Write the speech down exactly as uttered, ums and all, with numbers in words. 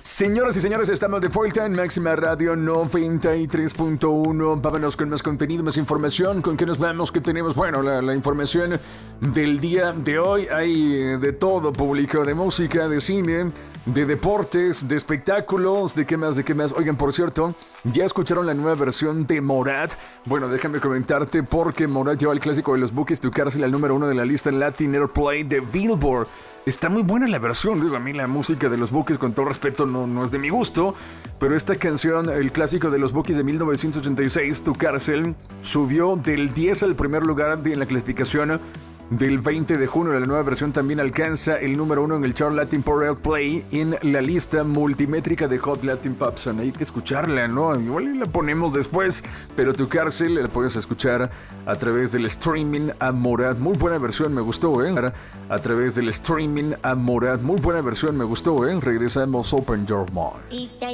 Señoras y señores, estamos de vuelta en Máxima Radio noventa y tres punto uno. Vámonos con más contenido, más información. ¿Con qué nos vamos? ¿Qué tenemos? Bueno, la, la información del día de hoy. Hay de todo, público, de música, de cine, de deportes, de espectáculos, de qué más, de qué más. Oigan, por cierto, ¿ya escucharon la nueva versión de Morat? Bueno, déjame comentarte porque Morat lleva el clásico de los Bukis, Tu Cárcel, al número uno de la lista Latin Airplay de Billboard. Está muy buena la versión, digo, a mí la música de los Bukis, con todo respeto, no, no es de mi gusto, pero esta canción, el clásico de los Bukis de mil novecientos ochenta y seis, Tu Cárcel, subió del diez al primer lugar en la clasificación del veinte de junio. La nueva versión también alcanza el número uno en el chart Latin Pop Airplay en la lista multimétrica de Hot Latin Pop Song. Hay que escucharla, ¿no? Igual la ponemos después, pero Tu Cárcel la puedes escuchar a través del streaming a Morat. Muy buena versión, me gustó, ¿eh? A través del streaming a Morat. Muy buena versión, me gustó, ¿eh? Regresamos, Open Your Mind.